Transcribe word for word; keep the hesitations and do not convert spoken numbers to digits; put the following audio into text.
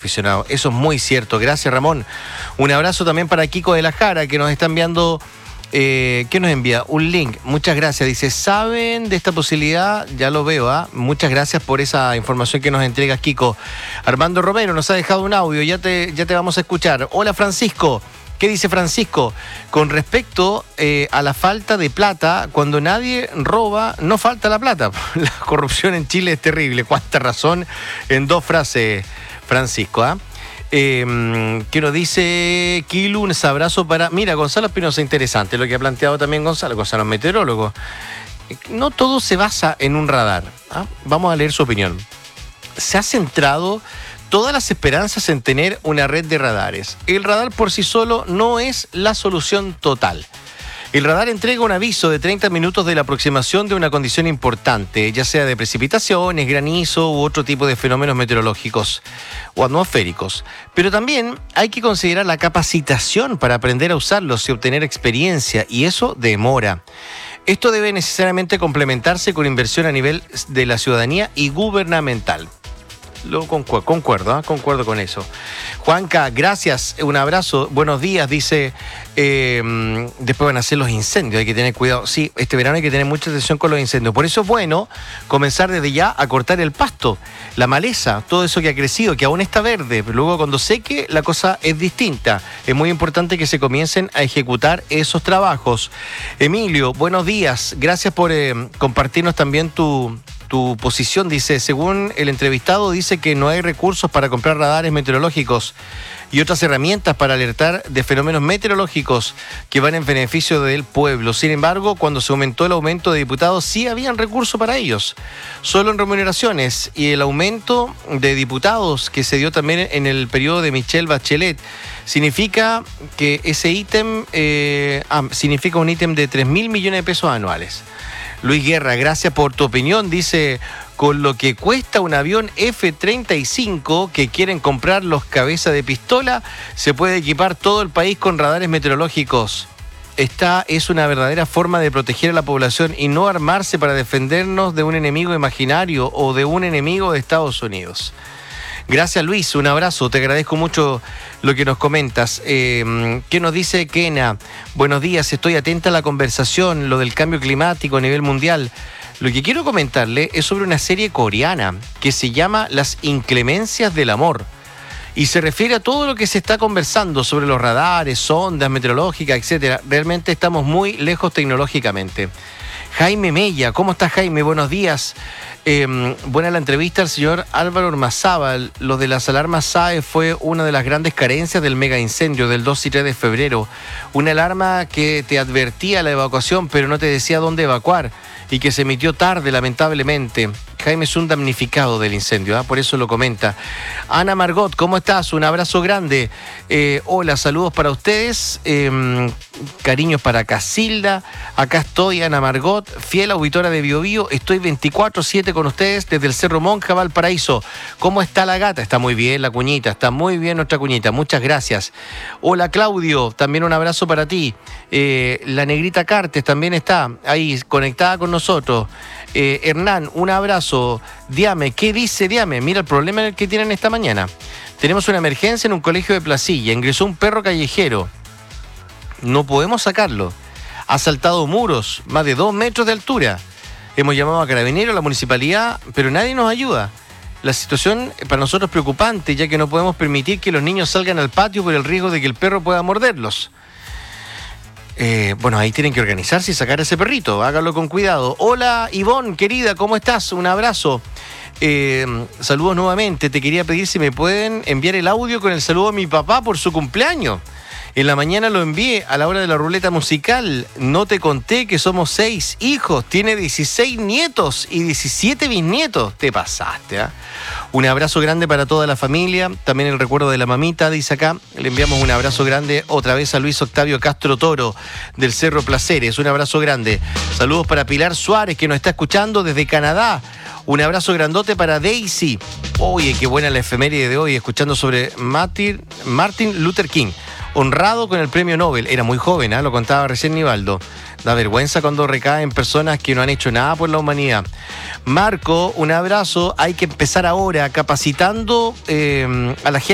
aficionado. Eso es muy cierto. Gracias, Ramón. Un abrazo también para Kiko de la Jara, que nos está enviando... Eh, ¿Qué nos envía? Un link. Muchas gracias. Dice, ¿saben de esta posibilidad? Ya lo veo, ¿ah? ¿eh? Muchas gracias por esa información que nos entregas, Kiko. Armando Romero nos ha dejado un audio. Ya te, ya te vamos a escuchar. Hola, Francisco. ¿Qué dice Francisco? Con respecto eh, a la falta de plata, cuando nadie roba, no falta la plata. La corrupción en Chile es terrible. Cuánta razón en dos frases, Francisco, ¿ah? ¿eh? Eh, que nos dice Kilu, un abrazo para... Mira, Gonzalo Espinosa, interesante lo que ha planteado también Gonzalo, Gonzalo es meteorólogo. No todo se basa en un radar. ¿Ah? Vamos a leer su opinión. Se ha centrado todas las esperanzas en tener una red de radares. El radar por sí solo no es la solución total. El radar entrega un aviso de treinta minutos de la aproximación de una condición importante, ya sea de precipitaciones, granizo u otro tipo de fenómenos meteorológicos o atmosféricos. Pero también hay que considerar la capacitación para aprender a usarlos y obtener experiencia, y eso demora. Esto debe necesariamente complementarse con inversión a nivel de la ciudadanía y gubernamental. Lo concuerdo, concuerdo, ¿eh? concuerdo con eso. Juanca, gracias, un abrazo, buenos días, dice, eh, después van a ser los incendios, hay que tener cuidado. Sí, este verano hay que tener mucha atención con los incendios. Por eso es bueno comenzar desde ya a cortar el pasto, la maleza, todo eso que ha crecido, que aún está verde, pero luego cuando seque la cosa es distinta. Es muy importante que se comiencen a ejecutar esos trabajos. Emilio, buenos días, gracias por eh, compartirnos también tu... Tu posición, dice, según el entrevistado, dice que no hay recursos para comprar radares meteorológicos y otras herramientas para alertar de fenómenos meteorológicos que van en beneficio del pueblo. Sin embargo, cuando se aumentó el aumento de diputados, sí habían recursos para ellos, solo en remuneraciones, y el aumento de diputados que se dio también en el periodo de Michelle Bachelet significa que ese ítem eh, ah, significa un ítem de tres mil millones de pesos anuales. Luis Guerra, gracias por tu opinión. Dice, con lo que cuesta un avión F treinta y cinco que quieren comprar los cabezas de pistola, se puede equipar todo el país con radares meteorológicos. Esta es una verdadera forma de proteger a la población y no armarse para defendernos de un enemigo imaginario o de un enemigo de Estados Unidos. Gracias, Luis, un abrazo, te agradezco mucho lo que nos comentas. Eh, ¿Qué nos dice Kena? Buenos días, estoy atenta a la conversación, lo del cambio climático a nivel mundial. Lo que quiero comentarle es sobre una serie coreana que se llama Las Inclemencias del Amor y se refiere a todo lo que se está conversando sobre los radares, ondas meteorológicas, etcétera. Realmente estamos muy lejos tecnológicamente. Jaime Mella, ¿cómo estás, Jaime? Buenos días. Eh, buena la entrevista al señor Álvaro Ormazábal. Lo de las alarmas S A E fue una de las grandes carencias del mega incendio del dos y tres de febrero. Una alarma que te advertía la evacuación, pero no te decía dónde evacuar y que se emitió tarde, lamentablemente. Jaime es un damnificado del incendio, ¿eh? Por eso lo comenta. Ana Margot, ¿cómo estás? Un abrazo grande. Eh, hola, saludos para ustedes. Eh, cariños para Casilda. Acá estoy, Ana Margot, fiel auditora de Bio Bio. Estoy veinticuatro siete con ustedes desde el Cerro Monja, Valparaíso. ¿Cómo está la gata? Está muy bien la cuñita, está muy bien nuestra cuñita. Muchas gracias. Hola, Claudio, también un abrazo para ti. Eh, la Negrita Cartes también está ahí conectada con nosotros. Eh, Hernán, un abrazo. Diame, ¿qué dice Diame? Mira el problema que tienen esta mañana. Tenemos una emergencia en un colegio de Placilla. Ingresó un perro callejero. No podemos sacarlo. Ha saltado muros, más de dos metros de altura. Hemos llamado a Carabineros, a la municipalidad, pero nadie nos ayuda. La situación para nosotros es preocupante, ya que no podemos permitir que los niños salgan al patio por el riesgo de que el perro pueda morderlos. Eh, bueno, ahí tienen que organizarse y sacar a ese perrito. Háganlo con cuidado. Hola, Ivonne, querida, ¿cómo estás? Un abrazo. Eh, saludos nuevamente. Te quería pedir si me pueden enviar el audio con el saludo a mi papá por su cumpleaños. En la mañana lo envié a la hora de la ruleta musical. No te conté que somos seis hijos. Tiene dieciséis nietos y diecisiete bisnietos. Te pasaste, ¿ah? ¿eh? Un abrazo grande para toda la familia. También el recuerdo de la mamita, dice acá. Le enviamos un abrazo grande otra vez a Luis Octavio Castro Toro del Cerro Placeres. Un abrazo grande. Saludos para Pilar Suárez, que nos está escuchando desde Canadá. Un abrazo grandote para Daisy. Oye, qué buena la efeméride de hoy, escuchando sobre Martin, Martin Luther King. Honrado con el premio Nobel. Era muy joven, ¿eh? Lo contaba recién Nivaldo. Da vergüenza cuando recaen personas que no han hecho nada por la humanidad. Marco, un abrazo. Hay que empezar ahora capacitando eh, a la gente.